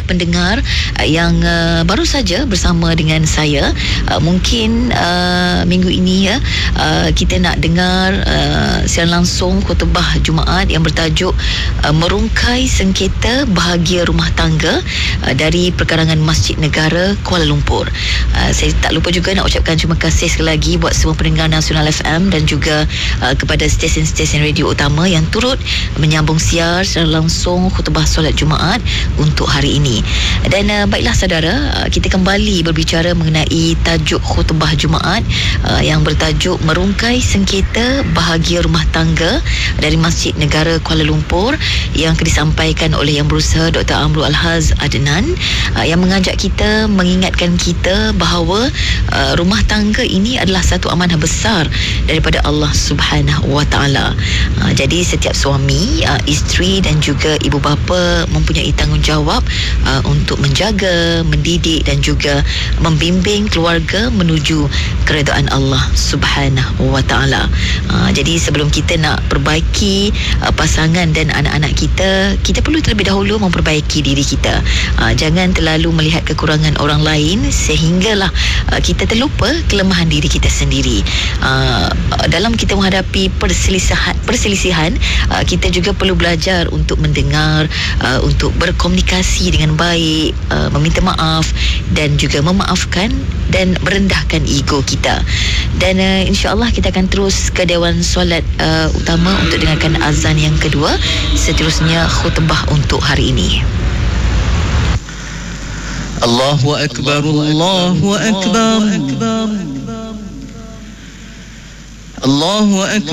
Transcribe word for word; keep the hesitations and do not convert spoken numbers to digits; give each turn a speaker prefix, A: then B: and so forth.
A: buat pendengar uh, yang uh, baru saja bersama dengan saya, uh, mungkin uh, minggu ini ya uh, kita nak dengar uh, siaran langsung khutbah Jumaat yang bertajuk uh, Merungkai Sengketa Bahagia Rumah Tangga uh, dari Perkarangan Masjid Negara Kuala Lumpur. Uh, saya tak lupa juga nak ucapkan terima kasih sekali lagi buat semua pendengar Nasional F M dan juga uh, kepada stesen-stesen radio utama yang turut menyambung siar secara langsung khutbah solat Jumaat untuk hari ini. Dan uh, baiklah saudara, uh, kita kembali berbicara mengenai tajuk khutbah Jumaat uh, yang bertajuk Merungkai Sengketa Bahagia Rumah Tangga dari Masjid Negara Kuala Lumpur yang disampaikan oleh Yang Berusaha Doktor Amrul Alhaz Adnan, uh, yang mengajak kita, mengingatkan kita bahawa uh, rumah tangga ini adalah satu amanah besar daripada Allah Subhanahu Wa Taala. Uh, jadi setiap suami, uh, isteri dan juga ibu bapa mempunyai tanggungjawab uh, untuk menjaga, mendidik dan juga membimbing keluarga menuju keredaan Allah Subhanahu Wa Taala. Uh, jadi sebelum kita nak perbaiki uh, pasangan dan anak-anak kita, kita perlu terlebih dahulu memperbaiki diri kita. Uh, jangan terlalu melihat kekurangan orang lain sehinggalah uh, kita terlupa kelemahan diri kita sendiri. Uh, dalam kita menghadapi perselisihan, perselisihan uh, kita juga perlu belajar untuk mendengar, uh, untuk berkomunikasi dengan baik, uh, meminta maaf dan juga memaafkan dan merendahkan ego kita. Dan uh, insya-Allah kita akan terus ke Dewan Solat uh, Utama untuk dengarkan azan yang kedua, seterusnya khutbah untuk hari ini.
B: Allahu Akbar, Allahu Akbar, Allahu Akbar.